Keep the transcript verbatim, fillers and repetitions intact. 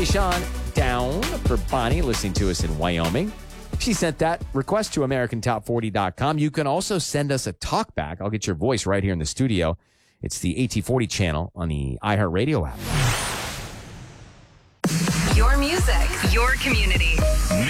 Sean down for Bonnie listening to us in Wyoming. She sent that request to American Top forty dot com. You can also send us a talkback. I'll get your voice right here in the studio. It's the A T forty channel on the iHeartRadio app. Your music, your community.